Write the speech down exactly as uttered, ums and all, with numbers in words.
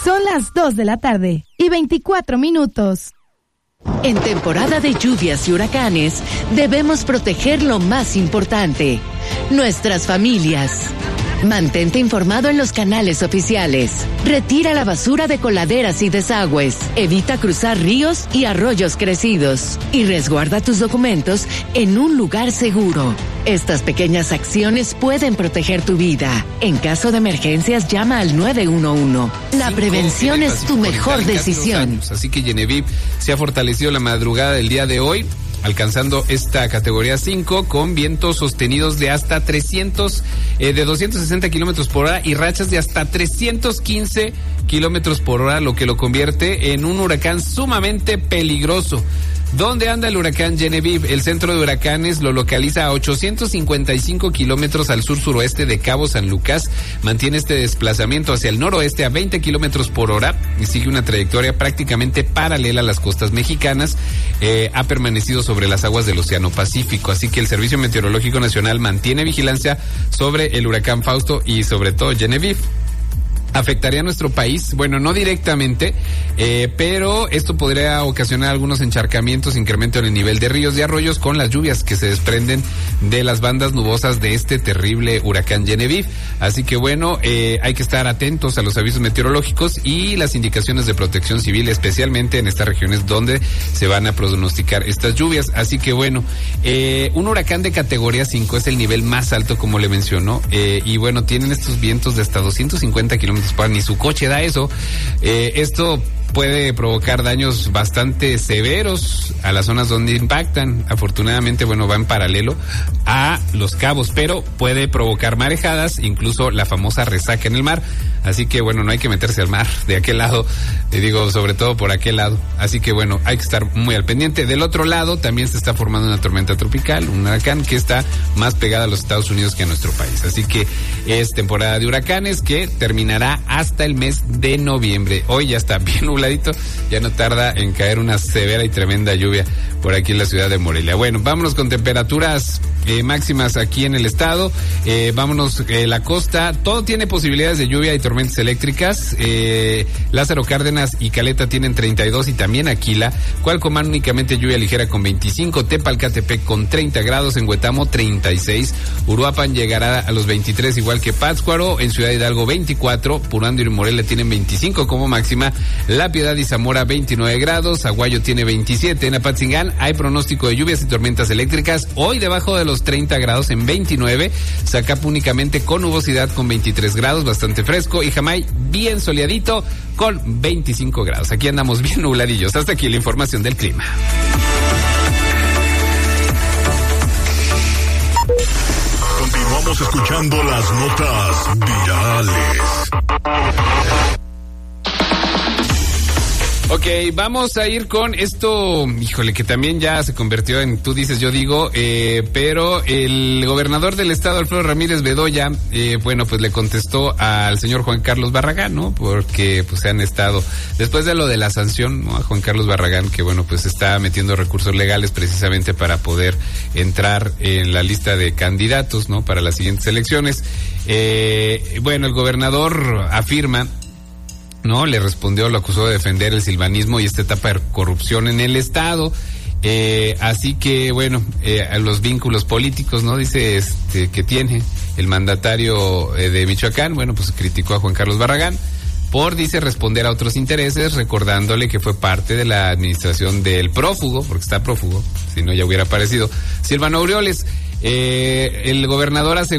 Son las dos de la tarde y veinticuatro minutos. En temporada de lluvias y huracanes, debemos proteger lo más importante, nuestras familias. Mantente informado en los canales oficiales. Retira la basura de coladeras y desagües. Evita cruzar ríos y arroyos crecidos. Y resguarda tus documentos en un lugar seguro. Estas pequeñas acciones pueden proteger tu vida. En caso de emergencias, llama al nueve uno uno. La prevención es tu mejor decisión. Así que Genevieve se ha fortalecido la madrugada del día de hoy, alcanzando esta categoría cinco con vientos sostenidos de hasta trescientos, eh, de doscientos sesenta kilómetros por hora y rachas de hasta trescientos quince kilómetros por hora, lo que lo convierte en un huracán sumamente peligroso. ¿Dónde anda el huracán Genevieve? El centro de huracanes lo localiza a ochocientos cincuenta y cinco kilómetros al sur-suroeste de Cabo San Lucas. Mantiene este desplazamiento hacia el noroeste a veinte kilómetros por hora y sigue una trayectoria prácticamente paralela a las costas mexicanas. Eh, ha permanecido sobre las aguas del Océano Pacífico. Así que el Servicio Meteorológico Nacional mantiene vigilancia sobre el huracán Fausto y sobre todo Genevieve. ¿Afectaría a nuestro país? Bueno, no directamente, eh, pero esto podría ocasionar algunos encharcamientos, incremento en el nivel de ríos y arroyos con las lluvias que se desprenden de las bandas nubosas de este terrible huracán Genevieve. Así que bueno, eh, hay que estar atentos a los avisos meteorológicos y las indicaciones de protección civil, especialmente en estas regiones donde se van a pronosticar estas lluvias. Así que bueno, eh, un huracán de categoría cinco es el nivel más alto, como le mencionó, eh, y bueno, tienen estos vientos de hasta doscientos cincuenta kilómetros por hora, ni su coche da eso. Eh, esto puede provocar daños bastante severos a las zonas donde impactan. Afortunadamente, bueno, va en paralelo a Los Cabos, pero puede provocar marejadas, incluso la famosa resaca en el mar. Así que bueno, no hay que meterse al mar de aquel lado, te digo, sobre todo por aquel lado. Así que bueno, hay que estar muy al pendiente. Del otro lado también se está formando una tormenta tropical, un huracán que está más pegada a los Estados Unidos que a nuestro país. Así que es temporada de huracanes que terminará hasta el mes de noviembre. Hoy ya está bien nubladito, ya no tarda en caer una severa y tremenda lluvia por aquí en la ciudad de Morelia. Bueno, vámonos con temperaturas eh, máximas aquí en el estado. Eh, vámonos, eh, la costa, todo tiene posibilidades de lluvia y tormentas eléctricas. Eh, Lázaro Cárdenas y Caleta tienen treinta y dos y también Aquila. Cualcomán únicamente lluvia ligera con veinticinco. Tepalcatepec con treinta grados. En Huetamo treinta y seis. Uruapan llegará a los veintitrés igual que Pátzcuaro. En Ciudad Hidalgo veinticuatro. Purándiro y Morelia tienen veinticinco como máxima. La Piedad y Zamora veintinueve grados. Aguayo tiene veintisiete. En Apatzingán hay pronóstico de lluvias y tormentas eléctricas. Hoy debajo de los treinta grados en veintinueve. Zacapu únicamente con nubosidad con veintitrés grados, bastante fresco. Y Jamay bien soleadito con veinticinco grados. Aquí andamos bien nubladillos. Hasta aquí la información del clima. Continuamos escuchando las notas virales. Ok, vamos a ir con esto, híjole, que también ya se convirtió en tú dices, yo digo, eh, pero el gobernador del estado, Alfredo Ramírez Bedoya, eh, bueno, pues le contestó al señor Juan Carlos Barragán, ¿no? Porque pues se han estado, después de lo de la sanción, ¿no? A Juan Carlos Barragán, que bueno, pues está metiendo recursos legales precisamente para poder entrar en la lista de candidatos, ¿no? Para las siguientes elecciones. Eh, bueno, el gobernador afirma, ¿no? Le respondió, lo acusó de defender el silvanismo y esta etapa de corrupción en el estado. Eh, así que, bueno, eh, a los vínculos políticos, ¿no? Dice este que tiene el mandatario eh, de Michoacán, bueno, pues criticó a Juan Carlos Barragán por, dice, responder a otros intereses, recordándole que fue parte de la administración del prófugo, porque está prófugo, si no ya hubiera aparecido, Silvano Aureoles. Eh, el gobernador aseguró